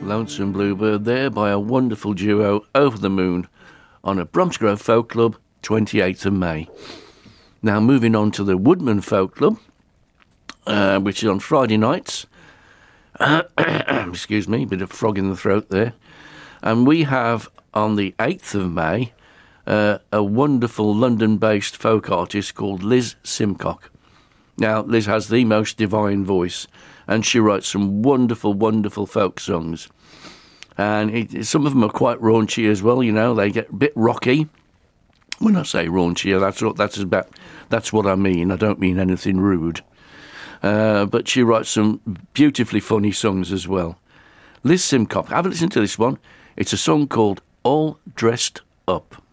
Lonesome Bluebird there by a wonderful duo, Over the Moon, on a Bromsgrove Folk Club, 28th of May. Now moving on to the Woodman Folk Club, which is on Friday nights. Excuse me, a bit of frog in the throat there. And we have on the 8th of May a wonderful London-based folk artist called Liz Simcock. Now, Liz has the most divine voice, and she writes some wonderful, wonderful folk songs. And some of them are quite raunchy as well, you know, they get a bit rocky. When I say raunchy, that's what I mean. I don't mean anything rude. But she writes some beautifully funny songs as well. Liz Simcock, have a listen to this one. It's a song called All Dressed Up.